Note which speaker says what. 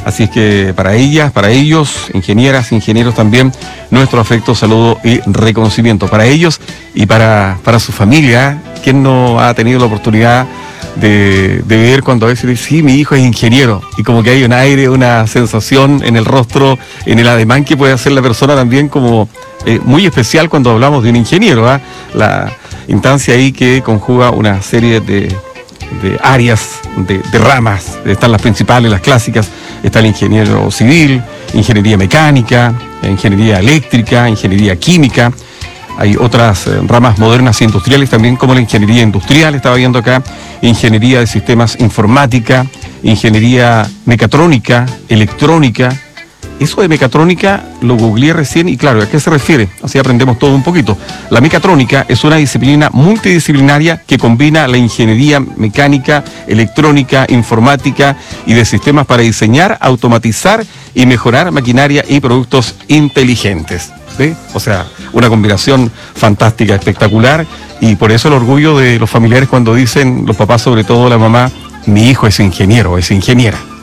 Speaker 1: Así es que para ellas, para ellos, ingenieras, ingenieros también, nuestro afecto, saludo y reconocimiento para ellos y para su familia. ¿Quién no ha tenido la oportunidad de ver cuando a veces dice, sí, mi hijo es ingeniero? Y como que hay un aire, una sensación en el rostro, en el ademán que puede hacer la persona también como muy especial cuando hablamos de un ingeniero, ¿eh? La instancia ahí que conjuga una serie de áreas, de ramas. Están las principales, las clásicas. Está el ingeniero civil, ingeniería mecánica, ingeniería eléctrica, ingeniería química. Hay otras ramas modernas e industriales también, como la ingeniería industrial, estaba viendo acá, ingeniería de sistemas informática, ingeniería mecatrónica, electrónica. Eso de mecatrónica lo googleé recién y claro, ¿a qué se refiere? Así aprendemos todo un poquito. La mecatrónica es una disciplina multidisciplinaria que combina la ingeniería mecánica, electrónica, informática y de sistemas para diseñar, automatizar y mejorar maquinaria y productos inteligentes. ¿Ve? O sea, una combinación fantástica, espectacular, y por eso el orgullo de los familiares cuando dicen, los papás sobre todo, la mamá, mi hijo es ingeniero, es ingeniera.